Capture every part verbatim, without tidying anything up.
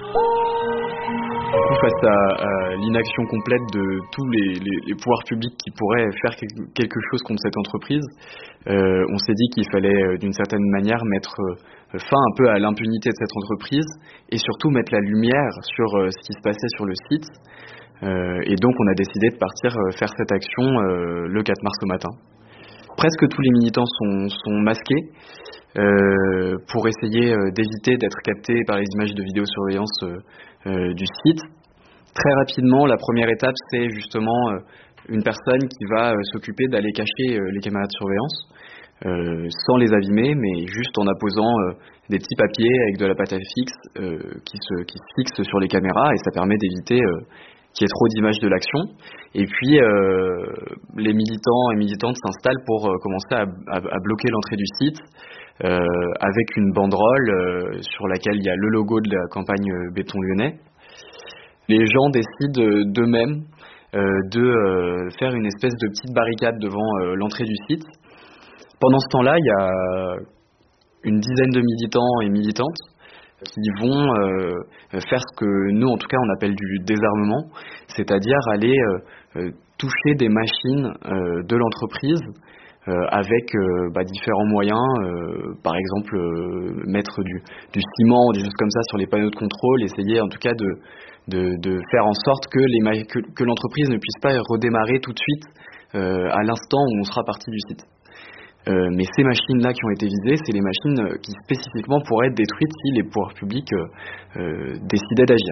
Du coup, face à, à l'inaction complète de tous les, les, les pouvoirs publics qui pourraient faire quelque chose contre cette entreprise, euh, on s'est dit qu'il fallait euh, d'une certaine manière mettre euh, fin un peu à l'impunité de cette entreprise et surtout mettre la lumière sur euh, ce qui se passait sur le site. Euh, et donc on a décidé de partir euh, faire cette action euh, le quatre mars au matin. Presque tous les militants sont, sont masqués euh, pour essayer euh, d'éviter d'être captés par les images de vidéosurveillance euh, euh, du site. Très rapidement, la première étape, c'est justement euh, une personne qui va euh, s'occuper d'aller cacher euh, les caméras de surveillance, euh, sans les abîmer, mais juste en apposant euh, des petits papiers avec de la pâte à fixe euh, qui, se, qui se fixent sur les caméras, et ça permet d'éviter euh, qu'il y ait trop d'images de l'action. Et puis, euh, les militants et militantes s'installent pour euh, commencer à, à, à bloquer l'entrée du site, euh, avec une banderole euh, sur laquelle il y a le logo de la campagne euh, Béton Lyonnais. Les gens décident euh, d'eux-mêmes euh, de euh, faire une espèce de petite barricade devant euh, l'entrée du site. Pendant ce temps-là, il y a une dizaine de militants et militantes qui vont euh, faire ce que nous, en tout cas, on appelle du désarmement, c'est-à-dire aller euh, euh, toucher des machines euh, de l'entreprise euh, avec euh, bah, différents moyens, euh, par exemple euh, mettre du, du ciment, des choses comme ça sur les panneaux de contrôle, essayer en tout cas de, de, de faire en sorte que, les, que, que l'entreprise ne puisse pas redémarrer tout de suite euh, à l'instant où on sera parti du site. Euh, mais ces machines-là qui ont été visées, c'est les machines qui spécifiquement pourraient être détruites si les pouvoirs publics euh, euh, décidaient d'agir.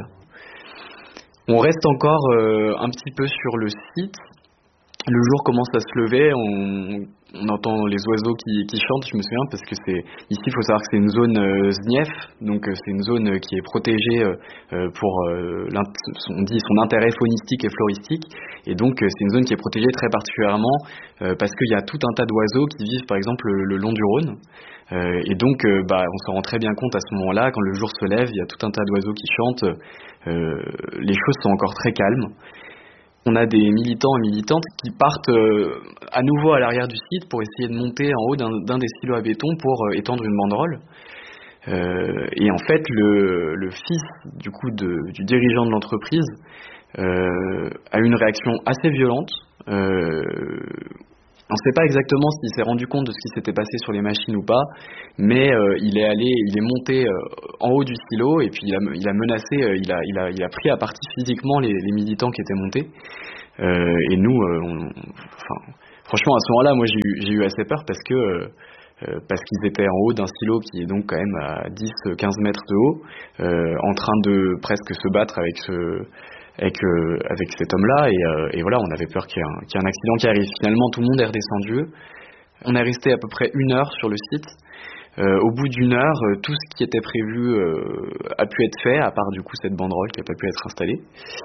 On reste encore euh, un petit peu sur le site. Le jour commence à se lever, on, on entend les oiseaux qui, qui chantent, je me souviens, parce que c'est ici, il faut savoir que c'est une zone euh, S N I E F, donc euh, c'est une zone qui est protégée euh, pour, euh, on dit, son intérêt faunistique et floristique, et donc euh, c'est une zone qui est protégée très particulièrement euh, parce qu'il y a tout un tas d'oiseaux qui vivent, par exemple, le, le long du Rhône, euh, et donc euh, bah, on s'en rend très bien compte à ce moment-là, quand le jour se lève, il y a tout un tas d'oiseaux qui chantent, euh, les choses sont encore très calmes. On a des militants et militantes qui partent euh, à nouveau à l'arrière du site pour essayer de monter en haut d'un, d'un des silos à béton pour euh, étendre une banderole. Euh, et en fait, le, le fils du coup de, du dirigeant de l'entreprise euh, a une réaction assez violente. Euh, on ne sait pas exactement s'il s'est rendu compte de ce qui s'était passé sur les machines ou pas, mais euh, il est allé, il est monté euh, en haut du silo et puis il a, il a menacé, euh, il, a, il, a, il a pris à partie physiquement les, les militants qui étaient montés. Euh, et nous, euh, on, enfin, franchement, à ce moment-là, moi, j'ai eu, j'ai eu assez peur parce que euh, parce qu'ils étaient en haut d'un silo qui est donc quand même à dix à quinze mètres de haut, euh, en train de presque se battre avec ce avec, euh, avec cet homme-là, et, euh, et voilà, on avait peur qu'il y, ait un, qu'il y ait un accident qui arrive. Finalement, tout le monde est redescendu. On est resté à peu près une heure sur le site. Euh, au bout d'une heure, euh, tout ce qui était prévu euh, a pu être fait, à part du coup cette banderole qui n'a pas pu être installée.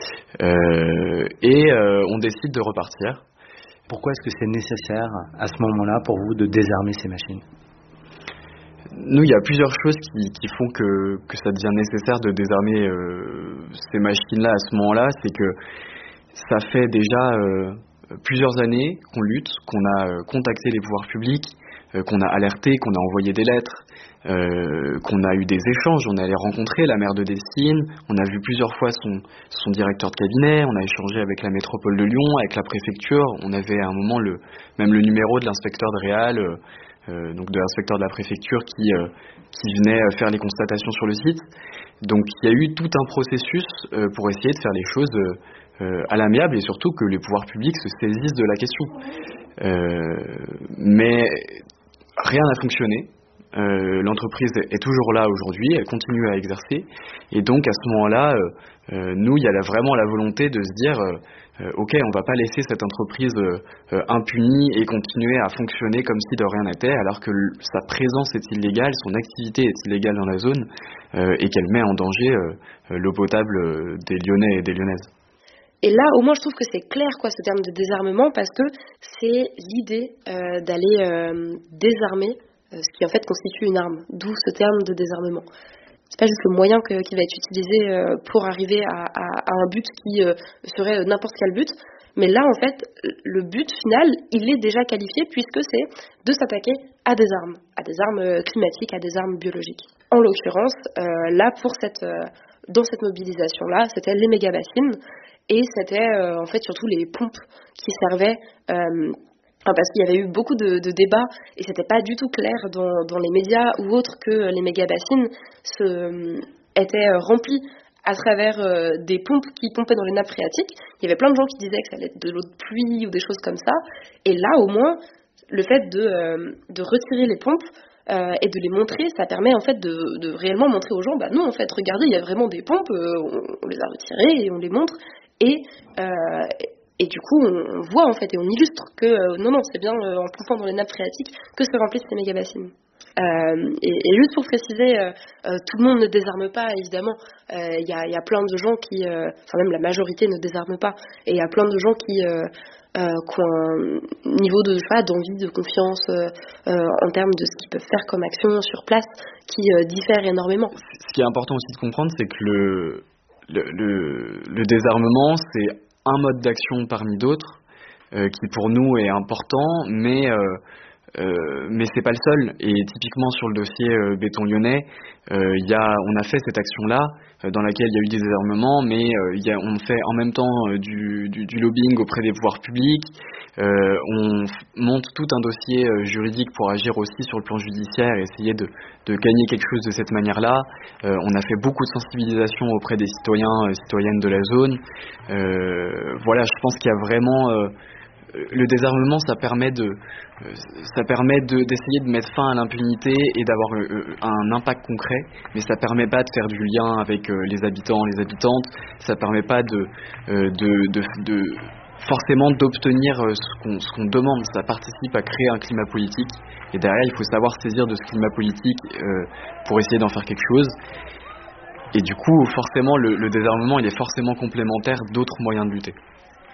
Euh, et euh, on décide de repartir. Pourquoi est-ce que c'est nécessaire à ce moment-là pour vous de désarmer ces machines ? Nous, il y a plusieurs choses qui, qui font que, que ça devient nécessaire de désarmer euh, ces machines-là à ce moment-là. C'est que ça fait déjà euh, plusieurs années qu'on lutte, qu'on a euh, contacté les pouvoirs publics, euh, qu'on a alerté, qu'on a envoyé des lettres, euh, qu'on a eu des échanges. On est allé rencontrer la maire de Dessines, on a vu plusieurs fois son, son directeur de cabinet, on a échangé avec la métropole de Lyon, avec la préfecture. On avait à un moment le, même le numéro de l'inspecteur de Réal, euh, Euh, donc de l'inspecteur de la préfecture qui, euh, qui venait faire les constatations sur le site. Donc il y a eu tout un processus euh, pour essayer de faire les choses euh, à l'amiable et surtout que les pouvoirs publics se saisissent de la question. Euh, mais rien n'a fonctionné. Euh, l'entreprise est toujours là aujourd'hui, elle continue à exercer, et donc à ce moment-là, euh, euh, nous, il y a là vraiment la volonté de se dire euh, euh, ok, on ne va pas laisser cette entreprise euh, euh, impunie et continuer à fonctionner comme si de rien n'était, alors que l- sa présence est illégale, son activité est illégale dans la zone, euh, et qu'elle met en danger euh, l'eau potable euh, des Lyonnais et des Lyonnaises. Et là, au moins, je trouve que c'est clair, quoi, ce terme de désarmement, parce que c'est l'idée euh, d'aller euh, désarmer euh, ce qui en fait constitue une arme, d'où ce terme de désarmement. C'est pas juste le moyen que, qui va être utilisé euh, pour arriver à, à, à un but qui euh, serait euh, n'importe quel but, mais là en fait le but final il est déjà qualifié puisque c'est de s'attaquer à des armes, à des armes climatiques, à des armes biologiques. En l'occurrence, euh, là pour cette euh, dans cette mobilisation-là, c'était les méga-bassines et c'était euh, en fait surtout les pompes qui servaient, euh, parce qu'il y avait eu beaucoup de, de débats et c'était pas du tout clair dans, dans les médias ou autres que les méga-bassines se, euh, étaient remplies à travers euh, des pompes qui pompaient dans les nappes phréatiques. Il y avait plein de gens qui disaient que ça allait être de l'eau de pluie ou des choses comme ça. Et là, au moins, le fait de, euh, de retirer les pompes euh, et de les montrer, ça permet en fait de, de réellement montrer aux gens, bah non, en fait, regardez, il y a vraiment des pompes, euh, on, on les a retirées et on les montre. Et, euh, et du coup, on, on voit en fait et on illustre que euh, non, non, c'est bien euh, en pompant dans les nappes phréatiques que se remplissent ces méga-bassines. Euh, et, et juste pour préciser, euh, euh, tout le monde ne désarme pas, évidemment. Il euh, y, a, y a plein de gens qui, euh, enfin même la majorité ne désarme pas. Et il y a plein de gens qui, euh, euh, qui ont un niveau de, je sais pas, d'envie, de confiance euh, euh, en termes de ce qu'ils peuvent faire comme action sur place qui euh, diffère énormément. Ce qui est important aussi de comprendre, c'est que le, le, le, le désarmement, c'est un mode d'action parmi d'autres euh, qui pour nous est important, mais... Euh, Euh, mais c'est pas le seul. Et typiquement sur le dossier euh, béton lyonnais, euh, y a, on a fait cette action-là euh, dans laquelle il y a eu des désarmements, mais euh, y a, on fait en même temps euh, du, du, du lobbying auprès des pouvoirs publics. Euh, on f- monte tout un dossier euh, juridique pour agir aussi sur le plan judiciaire et essayer de, de gagner quelque chose de cette manière-là. Euh, on a fait beaucoup de sensibilisation auprès des citoyens et citoyennes de la zone. Euh, voilà, je pense qu'il y a vraiment... Euh, le désarmement, ça permet de, ça permet de, d'essayer de mettre fin à l'impunité et d'avoir un impact concret, mais ça permet pas de faire du lien avec les habitants, les habitantes. Ça permet pas de, de, de, de forcément d'obtenir ce qu'on, ce qu'on demande. Ça participe à créer un climat politique. Et derrière, il faut savoir saisir de ce climat politique euh, pour essayer d'en faire quelque chose. Et du coup, forcément, le, le désarmement, il est forcément complémentaire d'autres moyens de lutter.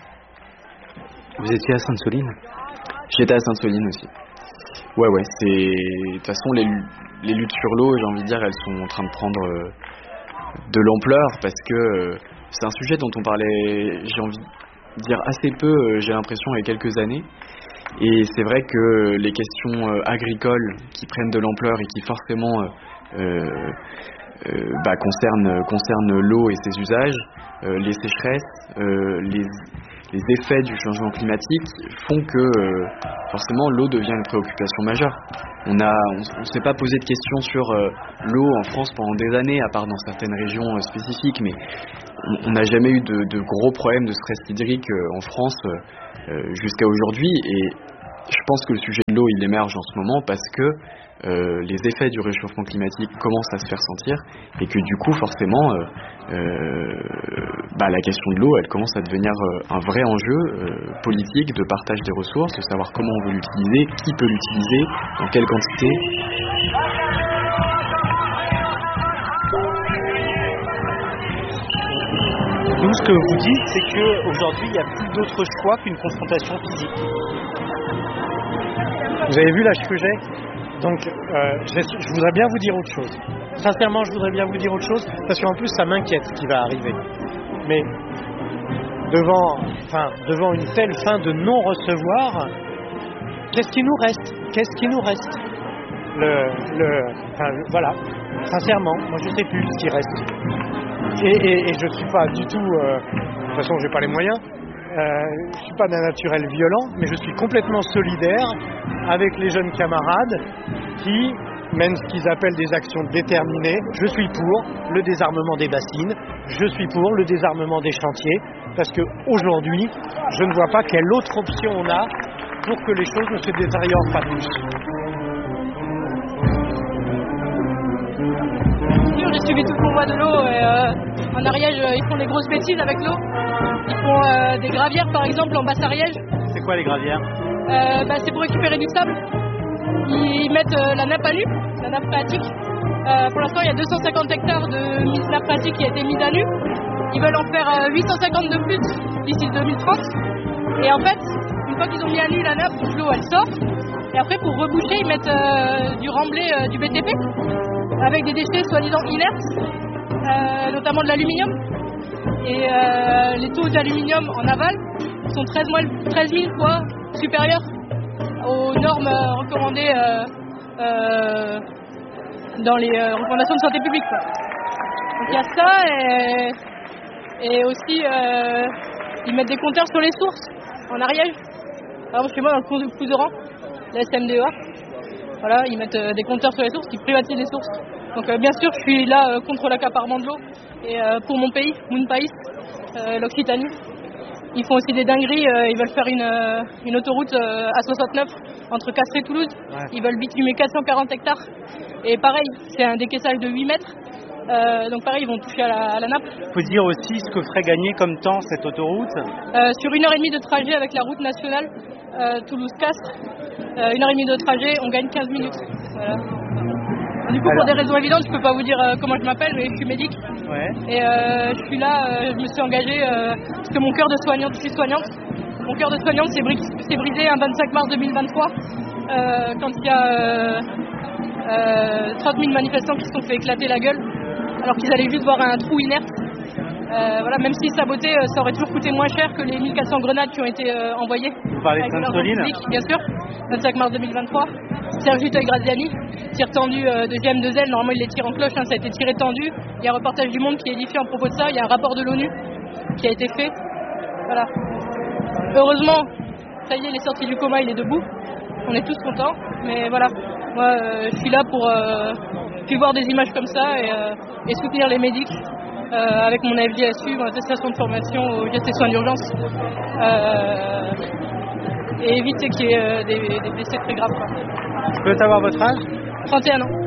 Vous étiez à Sainte-Soline ? J'étais à Sainte-Soline aussi. Ouais, ouais, c'est... De toute façon, les, les luttes sur l'eau, j'ai envie de dire, elles sont en train de prendre euh, de l'ampleur parce que euh, c'est un sujet dont on parlait, j'ai envie de dire, assez peu, euh, j'ai l'impression, il y a quelques années. Et c'est vrai que les questions euh, agricoles qui prennent de l'ampleur et qui forcément euh, euh, euh, bah, concernent, concernent l'eau et ses usages, euh, les sécheresses, euh, les... les effets du changement climatique font que euh, forcément l'eau devient une préoccupation majeure. On a, on, on s'est pas posé de questions sur euh, l'eau en France pendant des années, à part dans certaines régions euh, spécifiques, mais on n'a jamais eu de, de gros problèmes de stress hydrique euh, en France euh, jusqu'à aujourd'hui. Et je pense que le sujet de l'eau, il émerge en ce moment parce que euh, les effets du réchauffement climatique commencent à se faire sentir et que du coup, forcément, euh, euh, bah, la question de l'eau, elle commence à devenir euh, un vrai enjeu euh, politique de partage des ressources, de savoir comment on veut l'utiliser, qui peut l'utiliser, dans quelle quantité. Nous, ce que vous dites, c'est qu'aujourd'hui, il n'y a plus d'autre choix qu'une confrontation physique. Vous avez vu l'âge que j'ai ? Donc, euh, je, je voudrais bien vous dire autre chose. Sincèrement, je voudrais bien vous dire autre chose, parce qu'en plus, ça m'inquiète ce qui va arriver. Mais devant, enfin, devant une telle fin de non-recevoir, qu'est-ce qui nous reste ? Qu'est-ce qui nous reste ? Le, le, enfin, voilà. Sincèrement, moi, je ne sais plus ce qui reste. Et, et, et je ne suis pas du tout... Euh, de toute façon, je n'ai pas les moyens. Euh, je ne suis pas d'un naturel violent, mais je suis complètement solidaire avec les jeunes camarades qui mènent ce qu'ils appellent des actions déterminées. Je suis pour le désarmement des bassines, je suis pour le désarmement des chantiers, parce qu'aujourd'hui, je ne vois pas quelle autre option on a pour que les choses ne se détériorent pas plus. J'ai suivi tout le convoi de l'eau et euh, en Ariège, ils font des grosses bêtises avec l'eau. Ils font euh, des gravières par exemple en Basse-Ariège. C'est quoi les gravières ? euh, bah, C'est pour récupérer du sable. Ils mettent euh, la nappe à nu, la nappe phréatique. Euh, pour l'instant, il y a deux cent cinquante hectares de nappe phréatique qui a été mise à nu. Ils veulent en faire euh, huit cent cinquante de plus d'ici deux mille trente. Et en fait, une fois qu'ils ont mis à nu la nappe, l'eau elle sort. Et après, pour reboucher, ils mettent euh, du remblai, euh, du B T P, avec des déchets soi-disant inertes, euh, notamment de l'aluminium. Et euh, les taux d'aluminium en aval sont treize mille fois supérieurs aux normes euh, recommandées euh, euh, dans les euh, recommandations de santé publique, quoi. Donc il y a ça et, et aussi euh, ils mettent des compteurs sur les sources en Ariège. Par exemple chez moi dans le Couserans, la S M D E A, voilà, ils mettent euh, des compteurs sur les sources qui privatisent les sources. Donc euh, bien sûr je suis là euh, contre l'accaparement de l'eau et euh, pour mon pays, mon pays, euh, l'Occitanie. Ils font aussi des dingueries, euh, ils veulent faire une, euh, une autoroute euh, A soixante-neuf entre Castres et Toulouse. Ouais. Ils veulent bitumer quatre cent quarante hectares. Et pareil, c'est un décaissage de huit mètres. Euh, donc pareil, ils vont toucher à la, à la nappe. Il faut dire aussi ce que ferait gagner comme temps cette autoroute. Euh, sur une heure et demie de trajet avec la route nationale euh, Toulouse-Castres, euh, une heure et demie de trajet, on gagne quinze minutes. Voilà. Du coup, Alors. pour des raisons évidentes, je peux pas vous dire euh, comment je m'appelle, mais je suis médic. Ouais. Et euh, je suis là, euh, je me suis engagée euh, parce que mon cœur de soignante, je suis soignante. Mon cœur de soignante s'est, bris- s'est brisé un vingt-cinq mars deux mille vingt-trois euh, quand il y a euh, euh, trente mille manifestants qui se sont fait éclater la gueule alors qu'ils allaient juste voir un trou inerte. Euh, voilà, même s'ils sabotaient, euh, ça aurait toujours coûté moins cher que les mille quatre cents grenades qui ont été euh, envoyées. Vous parlez de Sainte-Soline ? Bien sûr, vingt-cinq mars deux mille vingt-trois. Serge Duteuil-Graziani, tir tendu euh, de G M deux L, normalement il les tire en cloche, hein, ça a été tiré tendu. Il y a un reportage du Monde qui est édifié en propos de ça, il y a un rapport de l'ONU qui a été fait. Voilà. Heureusement, ça y est, il est sorti du coma, il est debout. On est tous contents, mais voilà. Moi, euh, je suis là pour euh, puis voir des images comme ça et, euh, et soutenir les médics. Euh, avec mon A F J S U, mon attestation de formation aux gestes et soins d'urgence, euh, et éviter qu'il y ait euh, des, des blessés très graves. Quoi. Je peux savoir votre âge ? trente et un ans.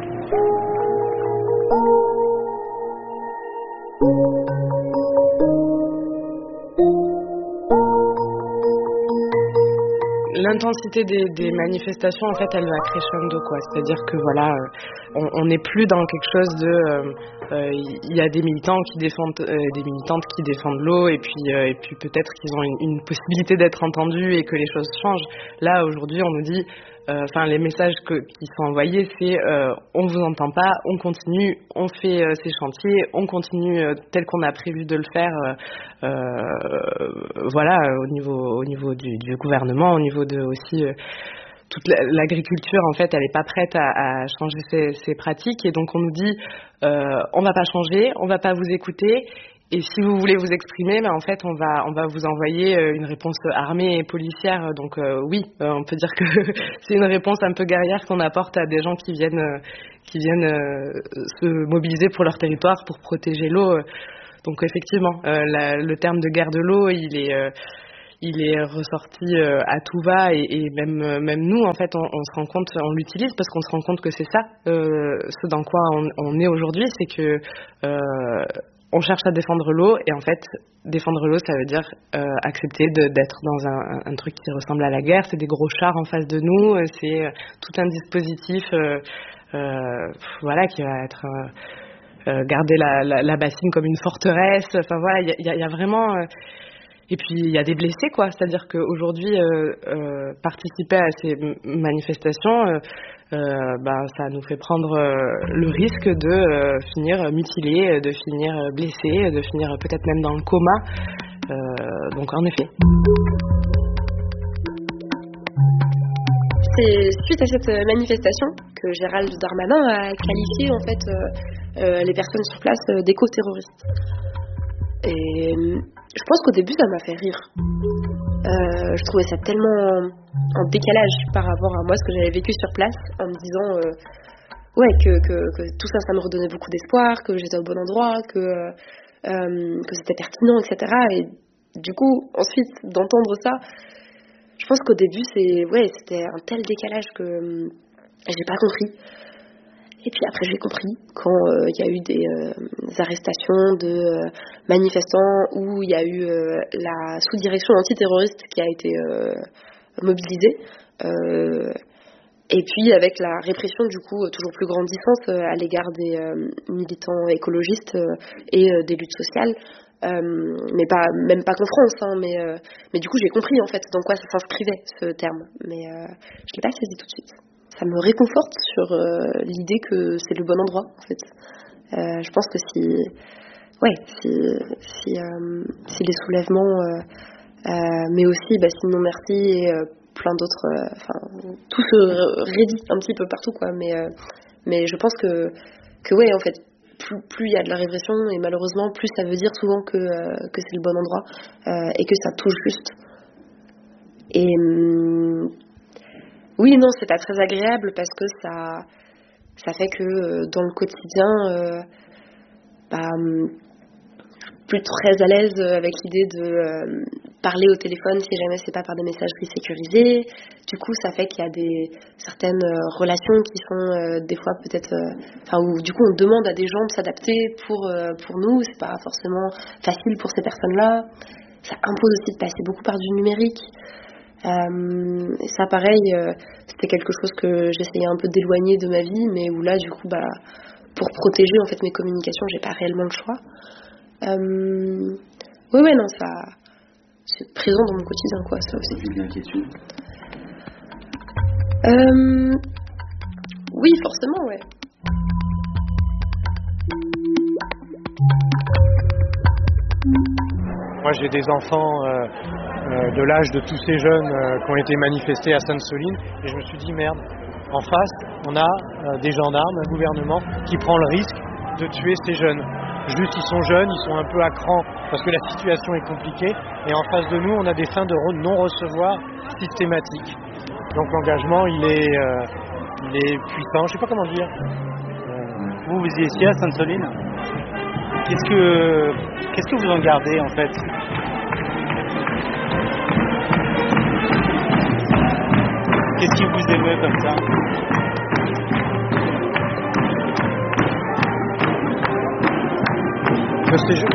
L'intensité des, des manifestations, en fait, elle va crescendo, quoi. C'est-à-dire que voilà, euh, on n'est plus dans quelque chose de, il euh, euh, y a des militants qui défendent, euh, des militantes qui défendent l'eau, et puis, euh, et puis peut-être qu'ils ont une, une possibilité d'être entendus et que les choses changent. Là, aujourd'hui, on nous dit, enfin, euh, les messages que, qui sont envoyés, c'est, euh, on vous entend pas, on continue, on fait euh, ces chantiers, on continue euh, tel qu'on a prévu de le faire. Euh, euh, voilà, au niveau, au niveau du, du gouvernement, au niveau de aussi euh, toute l'agriculture, en fait, elle n'est pas prête à, à changer ses, ses pratiques, et donc on nous dit euh, on va pas changer, on va pas vous écouter, et si vous voulez vous exprimer, ben en fait on va on va vous envoyer une réponse armée et policière. Donc euh, oui, euh, on peut dire que c'est une réponse un peu guerrière qu'on apporte à des gens qui viennent euh, qui viennent euh, se mobiliser pour leur territoire, pour protéger l'eau. Donc effectivement, euh, la, le terme de guerre de l'eau, il est euh, il est ressorti euh, à tout va, et, et même euh, même nous, en fait, on, on se rend compte, on l'utilise parce qu'on se rend compte que c'est ça, euh, ce dans quoi on, on est aujourd'hui, c'est que euh, on cherche à défendre l'eau, et en fait, défendre l'eau, ça veut dire euh, accepter de, d'être dans un, un truc qui ressemble à la guerre. C'est des gros chars en face de nous, c'est euh, tout un dispositif, euh, euh, voilà, qui va être euh, euh, garder la, la, la bassine comme une forteresse. Enfin voilà, il y a, y a vraiment. Euh, Et puis il y a des blessés, quoi. C'est-à-dire qu'aujourd'hui, euh, euh, participer à ces manifestations, euh, euh, bah, ça nous fait prendre euh, le risque de euh, finir mutilé, de finir blessé, de finir peut-être même dans le coma. Euh, donc en effet. C'est suite à cette manifestation que Gérald Darmanin a qualifié en fait euh, euh, les personnes sur place euh, d'éco-terroristes. Et je pense qu'au début ça m'a fait rire. Euh, je trouvais ça tellement en décalage par rapport à moi, ce que j'avais vécu sur place, en me disant euh, ouais que, que, que tout ça ça me redonnait beaucoup d'espoir, que j'étais au bon endroit, que, euh, que c'était pertinent, et cetera. Et du coup ensuite d'entendre ça, je pense qu'au début c'est ouais c'était un tel décalage que euh, j'ai pas compris. Et puis après j'ai compris quand il euh, y a eu des, euh, des arrestations de euh, manifestants où il y a eu euh, la sous-direction antiterroriste qui a été euh, mobilisée. Euh, et puis avec la répression du coup toujours plus grandissante euh, à l'égard des euh, militants écologistes euh, et euh, des luttes sociales. Euh, mais pas même pas qu'en France, hein, mais euh, mais du coup j'ai compris en fait dans quoi ça s'inscrivait ce terme. Mais euh, je l'ai pas saisi tout de suite. Ça me réconforte sur euh, l'idée que c'est le bon endroit en fait. Euh, je pense que si, ouais, si, si, euh, si les soulèvements, euh, euh, mais aussi bah, Sinon Merci et euh, plein d'autres, enfin euh, tout se raidit un petit peu partout quoi. Mais, euh, mais je pense que, que ouais en fait, plus plus il y a de la régression, et malheureusement plus ça veut dire souvent que euh, que c'est le bon endroit euh, et que ça touche juste. Et hum, oui, non, c'est pas très agréable parce que ça ça fait que euh, dans le quotidien, euh, bah, hum, plus très à l'aise avec l'idée de euh, parler au téléphone si jamais c'est pas par des messageries sécurisées. Du coup, ça fait qu'il y a des certaines euh, relations qui sont euh, des fois peut-être, enfin euh, où du coup on demande à des gens de s'adapter pour euh, pour nous. C'est pas forcément facile pour ces personnes-là. Ça impose aussi de passer beaucoup par du numérique. Euh, et ça, pareil, euh, c'était quelque chose que j'essayais un peu d'éloigner de ma vie, mais où là, du coup, bah, pour protéger en fait mes communications, j'ai pas réellement le choix. Euh, oui, ouais, non, ça, c'est présent dans mon quotidien, quoi, ça aussi. Une inquiétude. Euh, oui, forcément, ouais. Moi, j'ai des enfants euh, euh, de l'âge de tous ces jeunes euh, qui ont été manifestés à Sainte-Soline, et je me suis dit merde. En face, on a euh, des gendarmes, un gouvernement qui prend le risque de tuer ces jeunes. Juste, ils sont jeunes, ils sont un peu à cran parce que la situation est compliquée. Et en face de nous, on a des fins de non-recevoir systématiques. Donc l'engagement, il est, euh, il est puissant. Je sais pas comment dire. Euh, vous, vous y étiez à Sainte-Soline. Qu'est-ce que, qu'est-ce que vous en gardez en fait? Qu'est-ce qui vous émeut comme ça? Que ces jeux...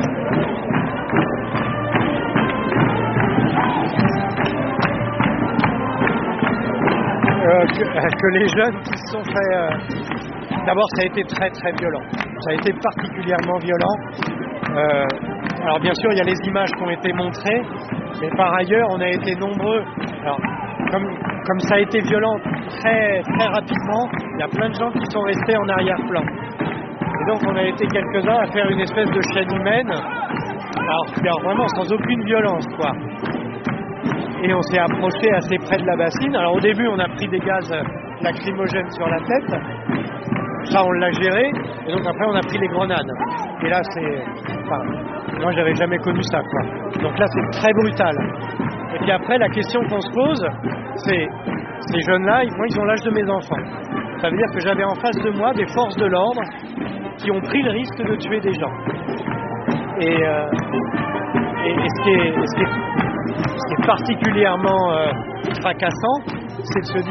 euh, que, euh, que les jeunes qui se sont fait... Euh... D'abord, ça a été très très violent. Ça a été particulièrement violent. Euh, alors bien sûr, il y a les images qui ont été montrées, mais par ailleurs, on a été nombreux. Alors, comme, comme ça a été violent très très rapidement, il y a plein de gens qui sont restés en arrière-plan. Et donc on a été quelques-uns à faire une espèce de chaîne humaine, alors, alors vraiment sans aucune violence, quoi. Et on s'est approché assez près de la bassine. Alors au début on a pris des gaz lacrymogènes sur la tête, ça on l'a géré, et donc après on a pris les grenades. Et là c'est... Enfin, moi j'avais jamais connu ça, quoi. Donc là c'est très brutal. Et puis après la question qu'on se pose, c'est ces jeunes-là, moi ils ont l'âge de mes enfants. Ça veut dire que j'avais en face de moi des forces de l'ordre qui ont pris le risque de tuer des gens. Et, euh, et, et ce, qui est, ce, qui est, ce qui est particulièrement euh, fracassant, c'est de se dire